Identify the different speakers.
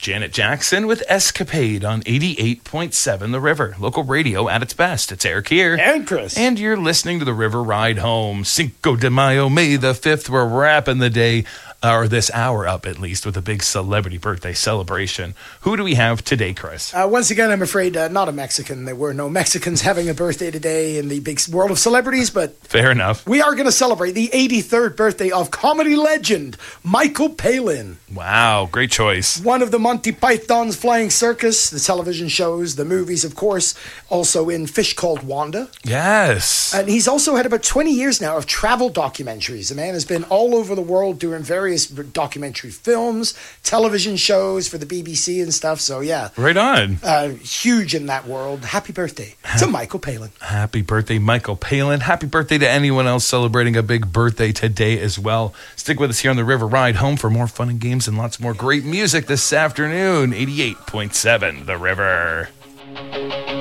Speaker 1: Janet Jackson with Escapade on 88.7 The River. Local radio at its best. It's Eric here.
Speaker 2: And Chris.
Speaker 1: And you're listening to The River Ride Home. Cinco de Mayo, May the 5th. We're wrapping the day, or this hour up at least, with a big celebrity birthday celebration. Who do we have today, Chris?
Speaker 2: Once again, I'm afraid not a Mexican. There were no Mexicans having a birthday today in the big world of celebrities, but
Speaker 1: fair enough.
Speaker 2: We are going to celebrate the 83rd birthday of comedy legend Michael Palin.
Speaker 1: Wow, great choice.
Speaker 2: One of the Monty Python's Flying Circus, the television shows, the movies, of course, also in Fish Called Wanda.
Speaker 1: Yes.
Speaker 2: And he's also had about 20 years now of travel documentaries. The man has been all over the world doing various documentary films, television shows for the BBC and stuff. So, yeah.
Speaker 1: Right on.
Speaker 2: Huge in that world. Happy birthday to Michael Palin.
Speaker 1: Happy birthday, Michael Palin. Happy birthday to anyone else celebrating a big birthday today as well. Stick with us here on the River Ride Home for more fun and games and lots more great music this afternoon. 88.7 The River.